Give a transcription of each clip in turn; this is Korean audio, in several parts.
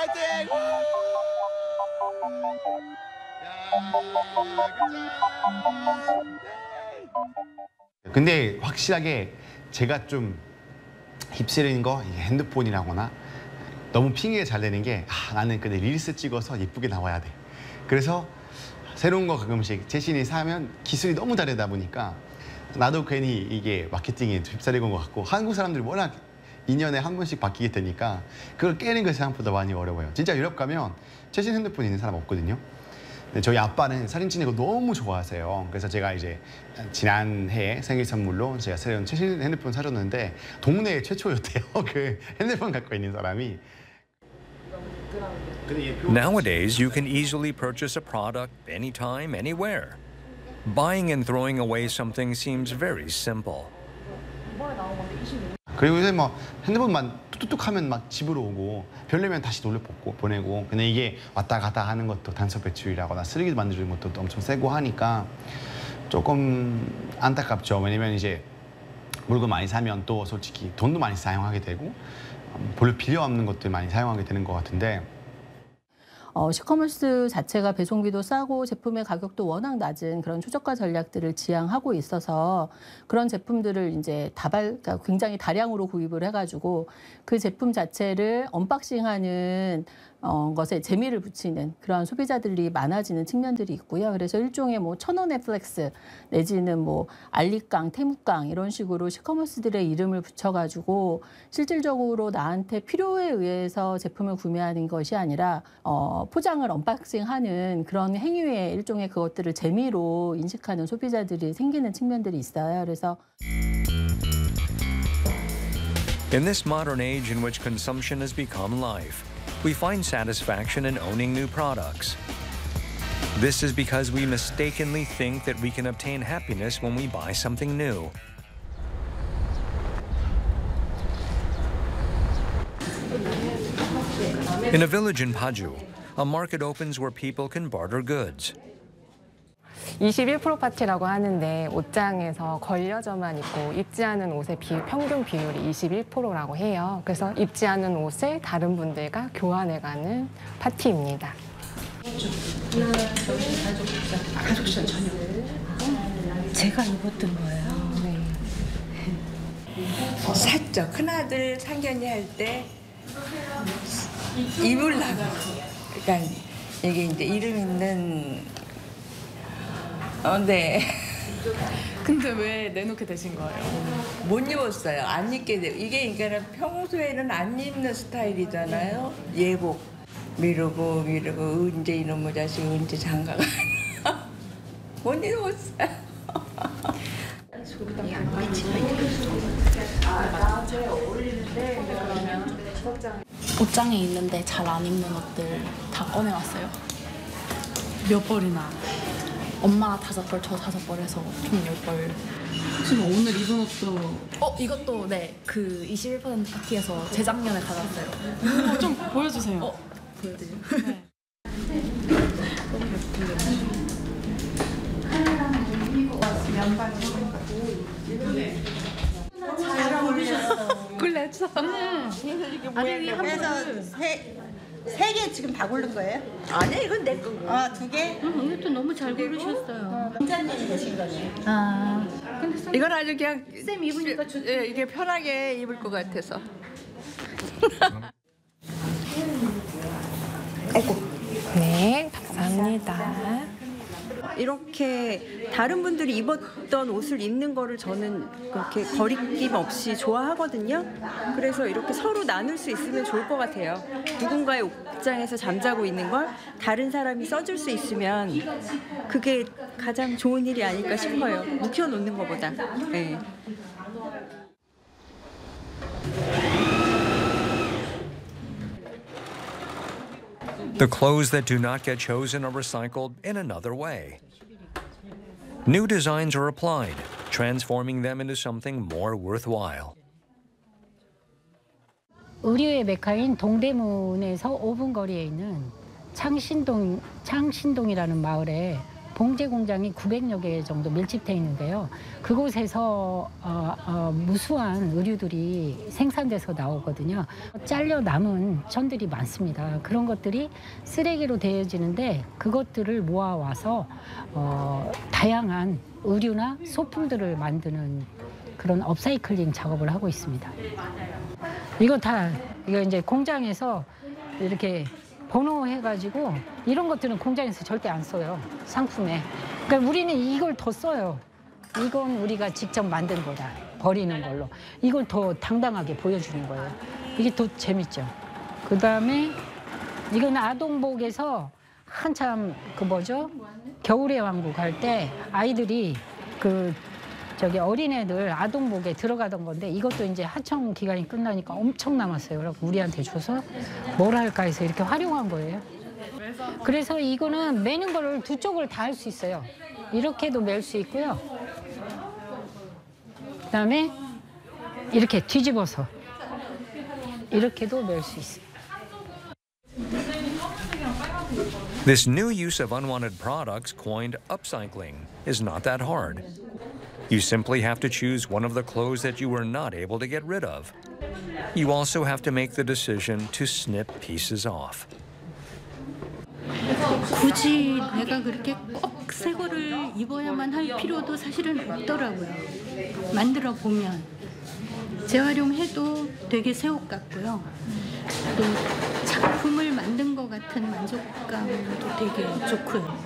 화이팅! 근데 확실하게 제가 좀 휩쓸리는 거 이게 핸드폰이라거나 너무 핑계가 잘 되는 게 나는 근데 릴스 찍어서 예쁘게 나와야 돼. 그래서 새로운 거 가끔씩 최신이 사면 기술이 너무 다르다 보니까 나도 괜히 이게 마케팅에 휩쓸리는 것 같고 한국 사람들이 워낙 2년에 한 번씩 바뀌게 되니까 그걸 깨는 게 생각보다 많이 어려워요. 진짜 유럽 가면 최신 핸드폰 있는 사람 없거든요. 근데 저희 아빠는 사진 찍는 거 너무 좋아하세요. 그래서 제가 이제 지난해 생일 선물로 제가 새로운 최신 핸드폰 사줬는데 동네에 최초였대요. 그 핸드폰 갖고 있는 사람이. Nowadays, you can easily purchase a product anytime, anywhere. Buying and throwing away something seems very simple. 그리고 요새 뭐 핸드폰만 뚝뚝뚝 하면 막 집으로 오고 별로면 다시 돌려보고 보내고. 근데 이게 왔다 갔다 하는 것도 단서 배출이라거나 쓰레기 만드는 것도 엄청 세고 하니까 조금 안타깝죠. 왜냐면 이제 물건 많이 사면 또 솔직히 돈도 많이 사용하게 되고 별로 필요 없는 것들 많이 사용하게 되는 것 같은데 시커머스 자체가 배송비도 싸고 제품의 가격도 워낙 낮은 그런 초저가 전략들을 지향하고 있어서 그런 제품들을 이제 그러니까 굉장히 다량으로 구입을 해가지고 그 제품 자체를 언박싱하는 것에 재미를 붙이는 그런 소비자들이 많아지는 측면들이 있고요. 그래서 일종의 뭐 천원의 플렉스 내지는 뭐 알리깡, 태무깡 이런 식으로 시커머스들의 이름을 붙여가지고 실질적으로 나한테 필요에 의해서 제품을 구매하는 것이 아니라 포장을 언박싱하는 그런 행위의 일종의 그것들을 재미로 인식하는 소비자들이 생기는 측면들이 있어요. 그래서 In this modern age in which consumption has become life, we find satisfaction in owning new products. This is because we mistakenly think that we can obtain happiness when we buy something new. In a village in Paju, a market opens where people can barter goods. 21% 파티라고 하는데 옷장에서 걸려져만 있고 입지 않은 옷의 평균 비율이 21%라고 해요. 그래서 입지 않은 옷을 다른 분들과 교환해가는 파티입니다. 가족션 전혀. 제가 입었던 거예요. 네. 샀죠. 큰아들 상견례 할 때 입으려고. 그러니까 이게 이제 이름 있는 네. 근데 왜 내놓게 되신 거예요? 못 입었어요. 안 입게 돼요. 이게 그러니까 평소에는 안 입는 스타일이잖아요. 예복 미루고 언제 이놈의 자식 언제 장가가 못 입었어요. 옷장에 있는데 잘 안 입는 옷들 다 꺼내왔어요. 몇 벌이나? 엄마가 5벌, 저 5벌 해서 총 10벌. 혹시 뭐 오늘 입은 옷도? 이것도 네, 그 21% 파티에서 재작년에 가져왔어요. 좀 보여주세요. 보여드려요? 네. 잘 어울리셨어. 그랬어. 그래서 세 개 지금 다 고른 거예요? 아니 이건 내 거고. 두 개? 이것도 너무 잘 고르셨어요. 원장님이 되신 거네. 근데 이건 아주 그냥 쌤 입으니까 좋. 예, 이게 편하게 입을 것 같아서. 네, 감사합니다. 이렇게 다른 분들이 입었던 옷을 입는 거를 저는 그렇게 거리낌 없이 좋아하거든요. 그래서 이렇게 서로 나눌 수 있으면 좋을 것 같아요. 누군가의 옷장에서 잠자고 있는 걸 다른 사람이 써줄 수 있으면 그게 가장 좋은 일이 아닐까 싶어요. 묵혀놓는 것보다. 네. The clothes that do not get chosen are recycled in another way. New designs are applied, transforming them into something more worthwhile. 의류의 메카인 동대문에서 5분 거리에 있는 창신동이라는 마을에 봉제 공장이 900여 개 정도 밀집돼 있는데요. 그곳에서 무수한 의류들이 생산돼서 나오거든요. 잘려 남은 천들이 많습니다. 그런 것들이 쓰레기로 되어지는데 그것들을 모아와서 다양한 의류나 소품들을 만드는 그런 업사이클링 작업을 하고 있습니다. 이거 이제 공장에서 이렇게 번호 해가지고 이런 것들은 공장에서 절대 안 써요. 상품에. 그러니까 우리는 이걸 더 써요. 이건 우리가 직접 만든 거다. 버리는 걸로. 이걸 더 당당하게 보여주는 거예요. 이게 더 재밌죠. 그다음에 이건 아동복에서 한참 겨울의 왕국 할 때 아이들이 어린애들 아동복에 들어가던 건데 이것도 이제 하청 기간이 끝나니까 엄청 남았어요. 그래서 우리한테 줘서 뭘 할까 해서 이렇게 활용한 거예요. 그래서 이거는 매는 거를 두 쪽을 다 할 수 있어요. 이렇게도 멜 수 있고요. 그다음에 이렇게 뒤집어서 이렇게도 멜 수 있어요. This new use of unwanted products coined upcycling is not that hard. You simply have to choose one of the clothes that you were not able to get rid of. You also have to make the decision to snip pieces off. 굳이 내가 그렇게 꼭 새 거를 입어야만 할 필요도 사실은 없더라고요. 만들어 보면 재활용해도 되게 새 옷 같고요. 또 작품을 만든 것 같은 만족감도 되게 좋고요.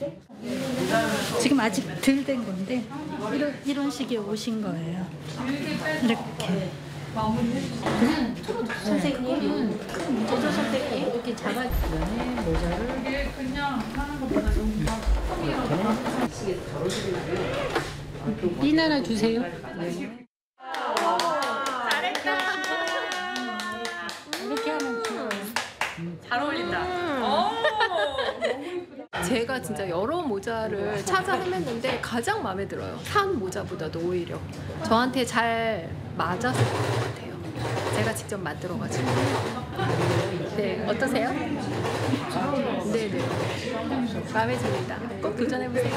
지금 아직 덜 된 건데 이런 식의 옷인 거예요. 이렇게. 선생님, 제조 선생님 이렇게 잡아주면 모자를 핀 하나 주세요. 잘했다. 이렇게 하면 잘 어울린다. 제가 진짜 여러 모자를 찾아 헤맸는데 가장 마음에 들어요. 산 모자보다도 오히려 저한테 잘 맞았을 것 같아요. 제가 직접 만들어가지고. 네, 어떠세요? 네네. 마음에 듭니다. 꼭 도전해보세요.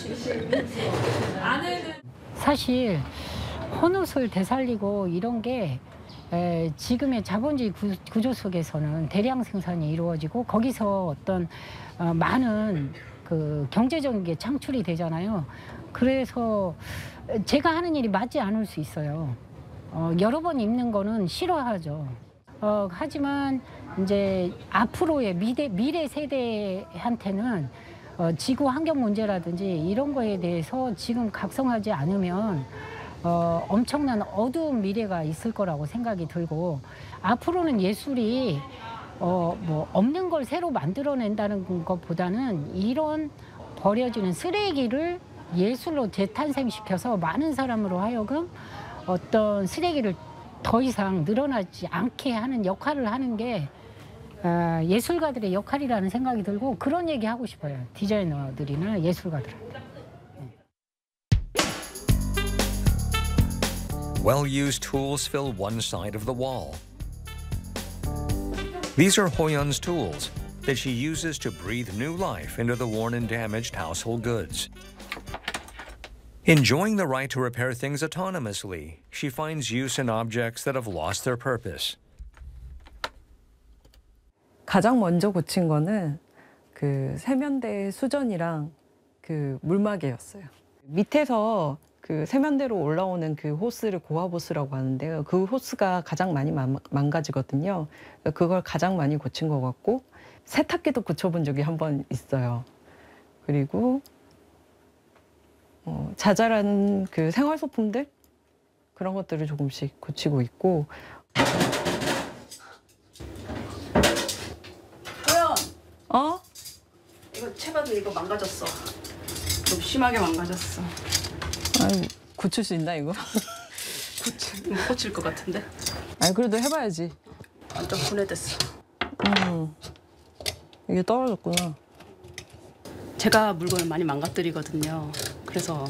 사실 헌옷을 되살리고 이런 게 지금의 자본주의 구조 속에서는 대량 생산이 이루어지고 거기서 어떤 많은 경제적인 게 창출이 되잖아요. 그래서 제가 하는 일이 맞지 않을 수 있어요. 여러 번 입는 거는 싫어하죠. 하지만 이제 앞으로의 미래 세대한테는 지구 환경 문제라든지 이런 거에 대해서 지금 각성하지 않으면 엄청난 어두운 미래가 있을 거라고 생각이 들고 앞으로는 예술이 없는 걸 새로 만들어낸다는 것보다는 이런 버려지는 쓰레기를 예술로 재탄생시켜서 많은 사람으로 하여금 어떤 쓰레기를 더 이상 늘어나지 않게 하는 역할을 하는 게 예술가들의 역할이라는 생각이 들고 그런 얘기 하고 싶어요. 디자이너들이나 예술가들한테. Well-used tools fill one side of the wall. These are Hoyun's tools that she uses to breathe new life into the worn and damaged household goods. Enjoying the right to repair things autonomously, she finds use in objects that have lost their purpose. 가장 먼저 고친 거는 세면대 수전이랑 물마개였어요. 밑에서 세면대로 올라오는 호스를 고압호스라고 하는데요. 그 호스가 가장 많이 망가지거든요. 그걸 가장 많이 고친 것 같고 세탁기도 고쳐본 적이 한 번 있어요. 그리고 자잘한 생활소품들 그런 것들을 조금씩 고치고 있고. 호연! 이거 채봐도 이거 망가졌어. 좀 심하게 망가졌어. 아니, 고칠 수 있나 이거? 못 고칠 것 같은데? 아니 그래도 해봐야지. 완전 분해됐어. 이게 떨어졌구나. 제가 물건을 많이 망가뜨리거든요. 그래서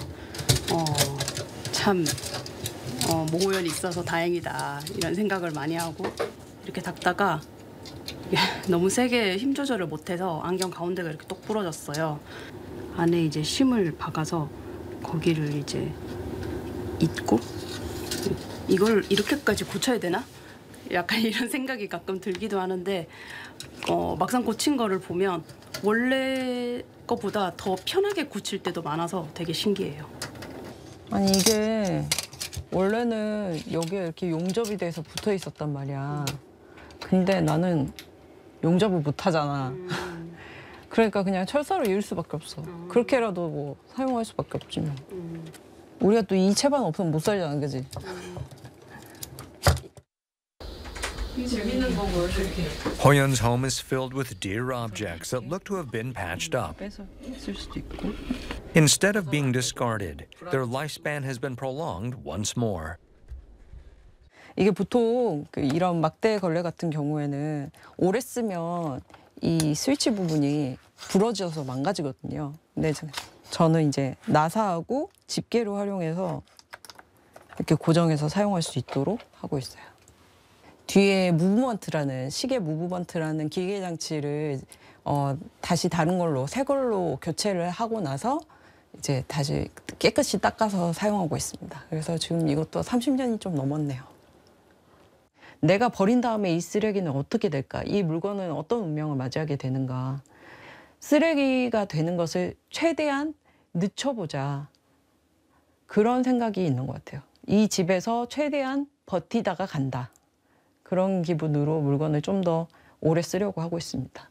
참 모호연이 있어서 다행이다 이런 생각을 많이 하고 이렇게 닦다가 너무 세게 힘 조절을 못해서 안경 가운데가 이렇게 똑 부러졌어요. 안에 이제 심을 박아서 거기를 이제 잇고 이걸 이렇게까지 고쳐야 되나? 약간 이런 생각이 가끔 들기도 하는데 막상 고친 거를 보면 원래 거보다 더 편하게 고칠 때도 많아서 되게 신기해요. 아니 이게 원래는 여기에 이렇게 용접이 돼서 붙어 있었단 말이야. 근데 나는 용접을 못 하잖아. 그러니까 그냥 철사로 이을 수밖에 없어. 그렇게라도 뭐 사용할 수밖에 없지 뭐. 우리가 또 이 채반 없으면 못 살잖아, 그지? 재밌는 거 보여줄게. Hoyeon's home is filled with dear objects that look to have been patched up. 빼서 쓸 수도 있고. Instead of being discarded, their lifespan has been prolonged once more. 이게 보통 이런 막대 걸레 같은 경우에는 오래 쓰면 이 스위치 부분이 부러져서 망가지거든요. 근데 저는 이제 나사하고 집게로 활용해서 이렇게 고정해서 사용할 수 있도록 하고 있어요. 뒤에 무브먼트라는 시계 무브먼트라는 기계 장치를 다시 다른 걸로 새 걸로 교체를 하고 나서 이제 다시 깨끗이 닦아서 사용하고 있습니다. 그래서 지금 이것도 30년이 좀 넘었네요. 내가 버린 다음에 이 쓰레기는 어떻게 될까? 이 물건은 어떤 운명을 맞이하게 되는가? 쓰레기가 되는 것을 최대한 늦춰보자. 그런 생각이 있는 것 같아요. 이 집에서 최대한 버티다가 간다. 그런 기분으로 물건을 좀 더 오래 쓰려고 하고 있습니다.